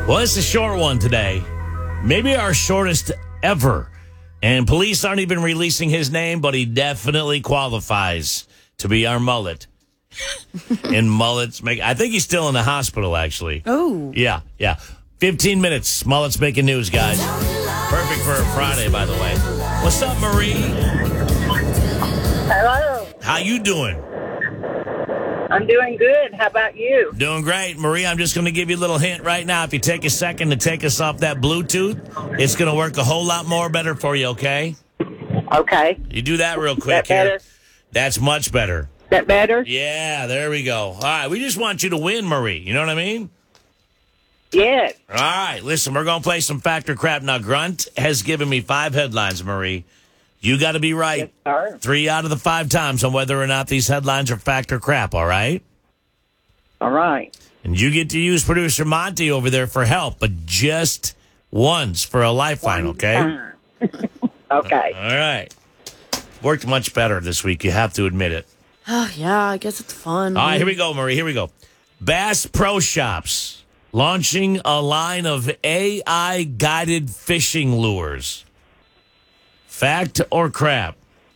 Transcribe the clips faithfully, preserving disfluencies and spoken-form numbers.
Well, it's a short one today. Maybe our shortest ever. And police aren't even releasing his name, but he definitely qualifies to be our mullet. And mullets make, I think he's still in the hospital, actually. Oh. Yeah, yeah. fifteen minutes. Mullets making news, guys. Perfect for a Friday, by the way. What's up, Marie? Hello. How you doing? I'm doing good. How about you? Doing great. Marie, I'm just going to give you a little hint right now. If you take a second to take us off that Bluetooth, it's going to work a whole lot more better for you, okay? Okay. You do that real quick That better? here. That's much better. That better? Yeah, there we go. All right, we just want you to win, Marie. You know what I mean? Yes. All right, listen, we're going to play some Fact or Crap. Now, Grunt has given me five headlines, Marie. You got to be right Yes, sir. three out of the five times on whether or not these headlines are fact or crap, all right? All right. And you get to use producer Monty over there for help, but just once for a lifeline, okay? Okay. All right. Worked much better this week, you have to admit it. Oh, yeah, I guess it's fun. All right, here we go, Marie. Here we go. Bass Pro Shops launching a line of A I-guided fishing lures. Fact or crap?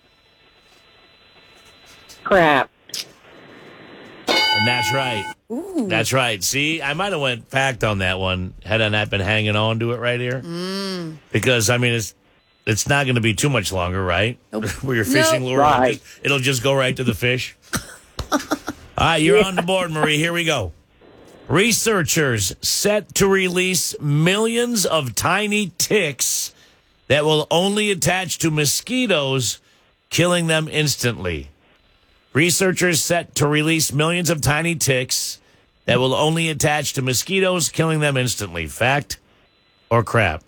Crap. And that's right. Ooh. That's right. See, I might have went fact on that one had I not been hanging on to it right here. Mm. Because, I mean, it's it's not going to be too much longer, right? Nope. Where your fishing Nope. lure, Right. it'll, just, it'll just go right to the fish. All right, you're Yeah. on the board, Marie. Here we go. Researchers set to release millions of tiny ticks that will only attach to mosquitoes, killing them instantly. Researchers set to release millions of tiny ticks that will only attach to mosquitoes, killing them instantly. Fact or crap?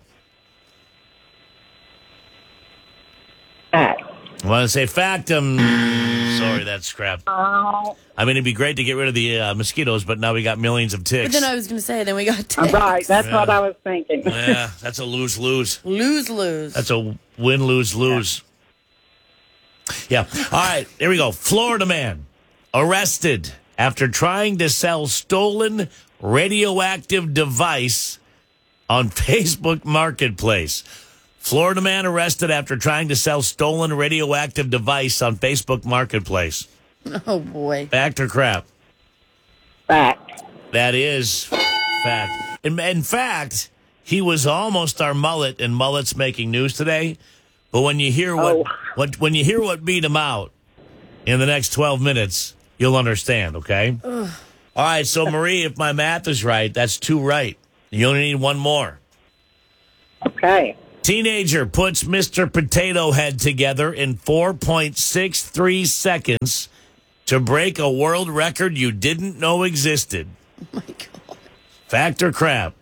Fact. I want to say fact. Um, sorry, that's crap. Oh. I mean, it'd be great to get rid of the uh, mosquitoes, but now we got millions of ticks. But then I was going to say, then we got All ticks. right. That's Yeah. what I was thinking. Yeah, that's a lose-lose. Lose-lose. That's a win-lose-lose. Yeah. All right, here we go. Florida man arrested after trying to sell stolen radioactive device on Facebook Marketplace. Florida man arrested after trying to sell stolen radioactive device on Facebook Marketplace. Oh, boy. Fact or crap? Fact. That is fact. In, in fact, he was almost our mullet, and mullet's making news today. But when you hear what, Oh. what when you hear what beat him out in the next twelve minutes, you'll understand, okay? All right, so Marie, if my math is right, that's two right. You only need one more. Okay. Teenager puts Mister Potato Head together in four point six three seconds to break a world record you didn't know existed. Oh, my God. Fact or crap?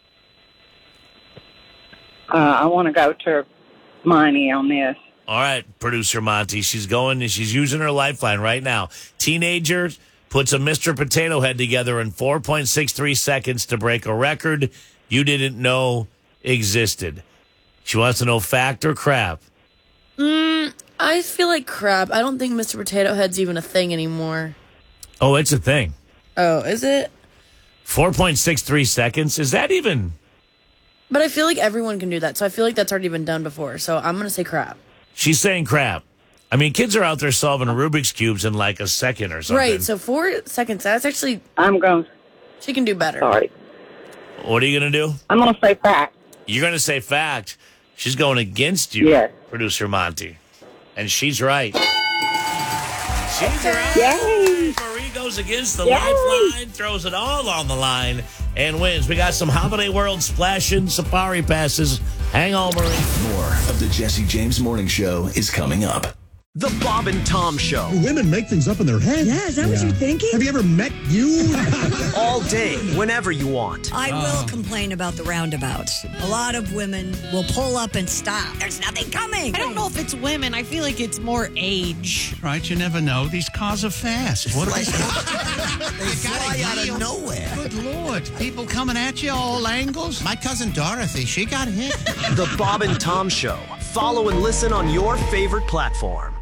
Uh, I want to go to Miney on this. All right, producer Monty. She's going, she's using her lifeline right now. Teenager puts a Mister Potato Head together in four point six three seconds to break a record you didn't know existed. She wants to know fact or crap. Mm, I feel like crap. I don't think Mister Potato Head's even a thing anymore. Oh, it's a thing. Oh, is it? four point six three seconds? Is that even? But I feel like everyone can do that, so I feel like that's already been done before. So I'm going to say crap. She's saying crap. I mean, kids are out there solving Rubik's Cubes in like a second or something. Right, so four seconds, that's actually, I'm going. she can do better. Sorry. What are you going to do? I'm going to say fact. You're going to say fact. She's going against you, Yes. producer Monty. And she's right. She's right. Yay. Marie goes against the Yay. lifeline, throws it all on the line, and wins. We got some Holiday World splashing safari passes. Hang on, Marie. More of the Jesse James Morning Show is coming up. The Bob and Tom Show. Women make things up in their head. Yeah, is that what you're thinking? Have you ever met you? All day, whenever you want. I will complain about the roundabouts. A lot of women will pull up and stop. There's nothing coming. I don't know if it's women. I feel like it's more age. Right, you never know. These cars are fast. What Like, they fly out of nowhere. Good Lord. People coming at you all angles. My cousin Dorothy, she got hit. The Bob and Tom Show. Follow and listen on your favorite platform.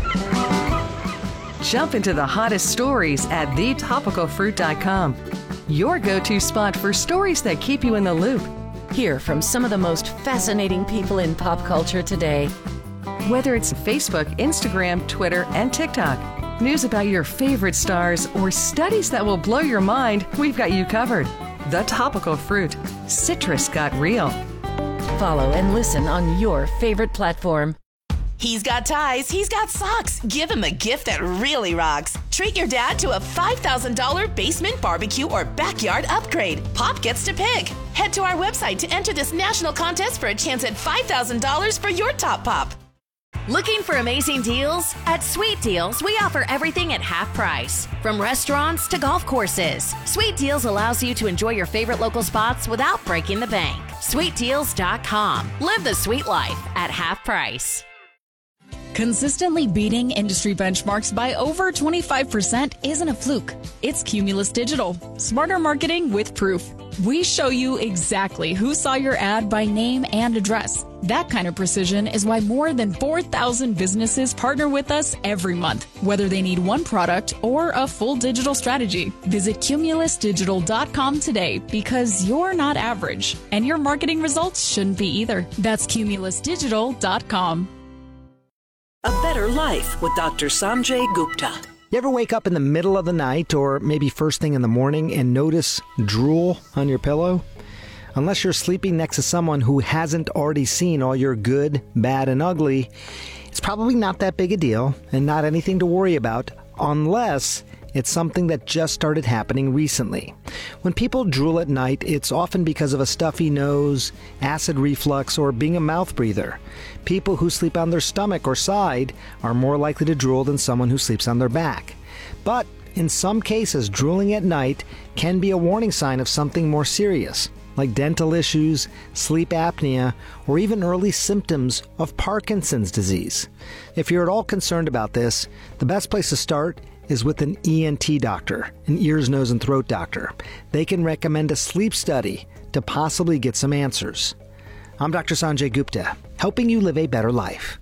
Jump into the hottest stories at the topical fruit dot com. your go-to spot for stories that keep you in the loop. Hear from some of the most fascinating people in pop culture today. Whether it's Facebook, Instagram, Twitter, and TikTok, news about your favorite stars, or studies that will blow your mind, we've got you covered. The Topical Fruit. Citrus got real. Follow and listen on your favorite platform. He's got ties, he's got socks. Give him a gift that really rocks. Treat your dad to a five thousand dollars basement barbecue or backyard upgrade. Pop gets to pick. Head to our website to enter this national contest for a chance at five thousand dollars for your top pop. Looking for amazing deals? At Sweet Deals, we offer everything at half price. From restaurants to golf courses, Sweet Deals allows you to enjoy your favorite local spots without breaking the bank. sweet deals dot com. Live the sweet life at half price. Consistently beating industry benchmarks by over twenty-five percent isn't a fluke. It's Cumulus Digital. Smarter marketing with proof. We show you exactly who saw your ad by name and address. That kind of precision is why more than four thousand businesses partner with us every month, whether they need one product or a full digital strategy. Visit cumulus digital dot com today because you're not average, and your marketing results shouldn't be either. That's cumulus digital dot com. A Better Life with Doctor Sanjay Gupta. You ever wake up in the middle of the night or maybe first thing in the morning and notice drool on your pillow? Unless you're sleeping next to someone who hasn't already seen all your good, bad, and ugly, it's probably not that big a deal and not anything to worry about unless it's something that just started happening recently. When people drool at night, it's often because of a stuffy nose, acid reflux, or being a mouth breather. People who sleep on their stomach or side are more likely to drool than someone who sleeps on their back. But in some cases, drooling at night can be a warning sign of something more serious, like dental issues, sleep apnea, or even early symptoms of Parkinson's disease. If you're at all concerned about this, the best place to start is with an E N T doctor, an ears, nose, and throat doctor. They can recommend a sleep study to possibly get some answers. I'm Doctor Sanjay Gupta, helping you live a better life.